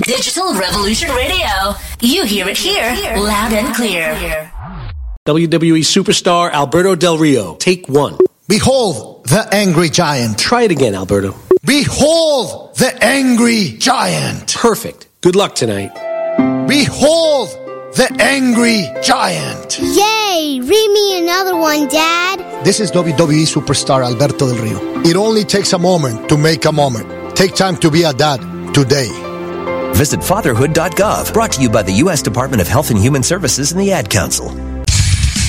Digital Revolution Radio. You hear it here, loud and clear. WWE superstar Alberto Del Rio. Take one. Behold the angry giant. Try it again, Alberto. Behold the angry giant. Perfect. Good luck tonight. Behold the angry giant. Yay! Read me another one, Dad. This is WWE superstar Alberto Del Rio. It only takes a moment to make a moment. Take time to be a dad today. Visit fatherhood.gov. Brought to you by the U.S. Department of Health and Human Services and the Ad Council.